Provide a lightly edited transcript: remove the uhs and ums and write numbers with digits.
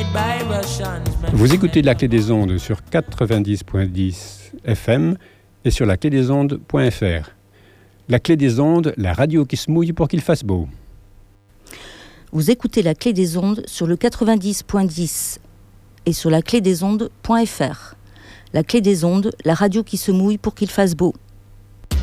Vous écoutez La Clé des Ondes sur 90.10 FM et sur laclédesondes.fr. La Clé des Ondes, la radio qui se mouille pour qu'il fasse beau. Vous écoutez La Clé des Ondes sur le 90.10 et sur laclédesondes.fr. La Clé des Ondes, la radio qui se mouille pour qu'il fasse beau.